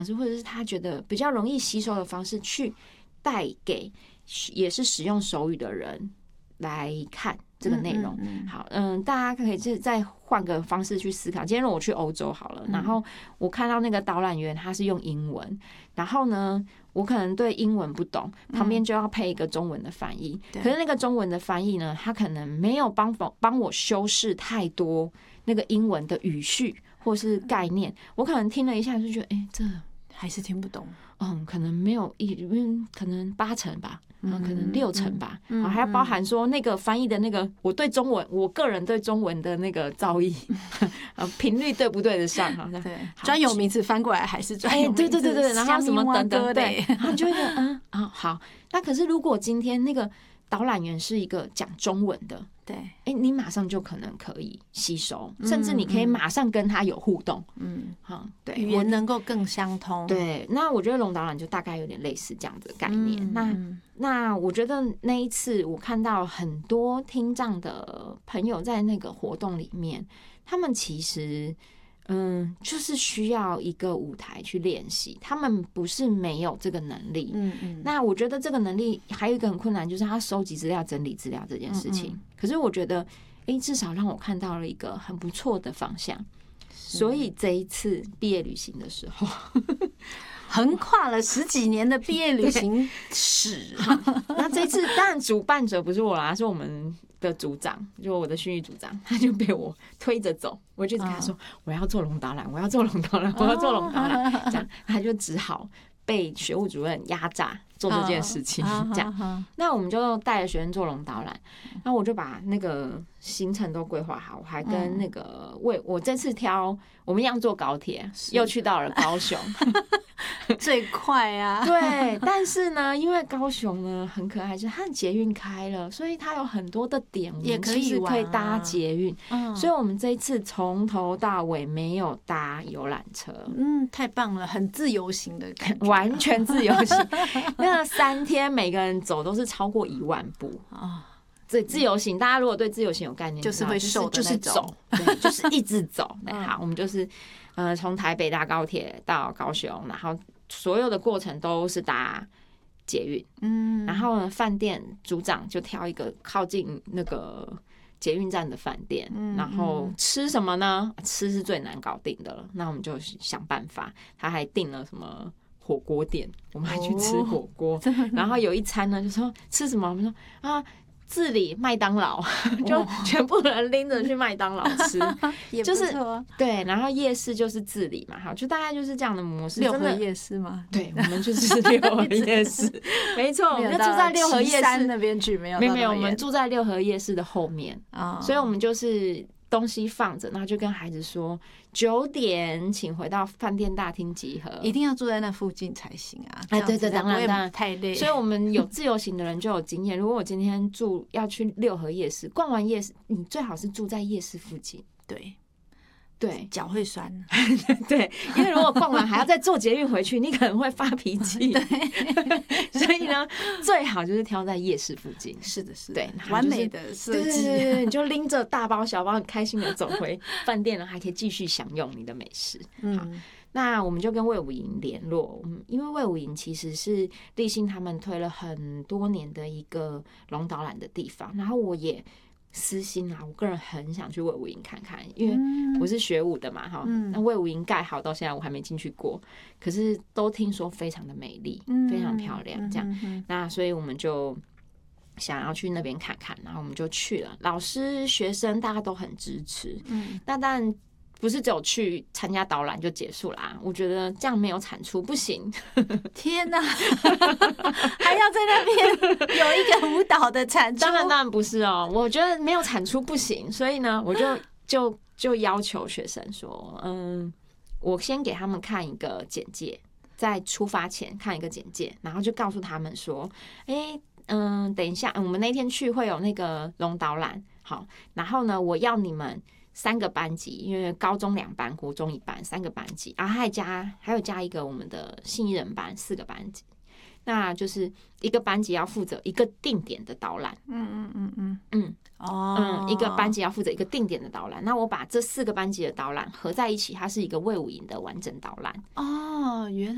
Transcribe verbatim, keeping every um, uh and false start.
式，或者是他觉得比较容易吸收的方式，去带给也是使用手语的人来看这个内容。好，嗯，大家可以再换个方式去思考。今天如果我去欧洲好了，然后我看到那个导览员他是用英文，然后呢，我可能对英文不懂，旁边就要配一个中文的翻译。可是那个中文的翻译呢，他可能没有帮帮我修饰太多那个英文的语序或是概念，我可能听了一下就觉得，哎、欸，这还是听不懂。 嗯，可能没有一，可能八成吧。嗯，可能六成吧，嗯，还要包含说那个翻译的那个，我对中文，我个人对中文的那个造诣，呃，频率对不对得上？哈， 对，专有名词翻过来还是专有名词， 对对对对，然后什么等等，对，然后就会觉得，嗯啊好，那可是如果今天那个导览员是一个讲中文的， 对， 哎，你马上就可能可以吸收，甚至你可以马上跟他有互动，嗯，好，对， 语言能够更相通。 对，那我觉得龙导览就大概有点类似这样的概念。嗯、那那我觉得那一次我看到很多听障的朋友在那个活动里面，他们其实。嗯，就是需要一个舞台去练习，他们不是没有这个能力。嗯嗯。那我觉得这个能力还有一个很困难，就是他收集资料、整理资料这件事情。嗯嗯，可是我觉得，哎、欸，至少让我看到了一个很不错的方向。所以这一次毕业旅行的时候， 横跨了十几年的毕业旅行史。 那这一次当然主办者不是我啦，是我们的组长，就我的训育组长，他就被我推着走，我就一直跟他说、哦、我要做龙导览，我要做龙导览，我要做龙导览，这样他就只好被学务主任压榨做这件事情，这样。那我们就带着学生做龙导览，然后我就把那个行程都规划好，我还跟那个为我这次挑，我们一样坐高铁，又去到了高雄。 最快啊！ 对，但是呢，因为高雄呢很可爱，就是它的捷运开了，所以它有很多的点， 也可以可以搭捷运。嗯，所以我们这一次从头到尾没有搭游览车。 嗯，太棒了，很自由行的感觉， 完全自由行。那三天每个人走都是超过一万步啊！对，自由行，大家如果对自由行有概念， 就是会瘦的那种， 就是走，对，就是一直走。好，我们就是呃从台北搭高铁到高雄，然后所有的过程都是搭捷运。嗯，然后呢，饭店组长就挑一个靠近那个捷运站的饭店，嗯、然后吃什么呢？吃是最难搞定的了，那我们就想办法。他还订了什么火锅店，我们还去吃火锅。哦、然后有一餐呢，就说吃什么？我们说啊。自理麦当劳，就全部人拎着去麦当劳吃，就是对，然后夜市就是自理嘛，好，就大概就是这样的模式。 六合夜市吗？ 对，我们就是六合夜市，没错，我们就住在六合夜市那边去，没有没有没有，我们住在六合夜市的后面啊，所以我们就是东西放着，然后就跟孩子说九点请回到饭店大厅集合， 一定要住在那附近才行啊！ 哎，对对，当然当然太累。 所以我们有自由行的人就有经验。如果我今天住要去六合夜市，逛完夜市，你最好是住在夜市附近。 对。 对， 脚会酸。 对，因为如果逛完还要再坐捷运回去，你可能会发脾气。所以呢，最好就是挑在夜市附近。 是的，是的，对， 完美的设计。 对对对，你就拎着大包小包，很开心的走回饭店了，还可以继续享用你的美食。好，那我们就跟卫武营联络，因为卫武营其实是立信他们推了很多年的一个龙导览的地方，然后我也。私心啊，我个人很想去卫武营看看，因为我是学武的嘛，哈、嗯。那卫武营盖好到现在我还没进去过，可是都听说非常的美丽，嗯、非常漂亮，这样。嗯嗯、那所以我们就想要去那边看看，然后我们就去了。老师、学生大家都很支持，嗯。那当然不是只有去参加导览就结束啦，我觉得这样没有产出不行。 天哪，还要在那边有一个舞蹈的产出？ 当然当然不是哦，我觉得没有产出不行，所以呢，我就就就要求学生说，嗯，我先给他们看一个简介，在出发前看一个简介，然后就告诉他们说，哎、欸，嗯，等一下，我们那天去会有那个龙导览，好，然后呢，我要你们。三个班级，因为高中两班，国中一班，三个班级，然后还加还有加一个我们的信义人班，四个班级。那就是一个班级要负责一个定点的导览，嗯嗯嗯嗯嗯哦，嗯，一个班级要负责一个定点的导览。那我把这四个班级的导览合在一起，它是一个卫武营的完整导览。 哦，原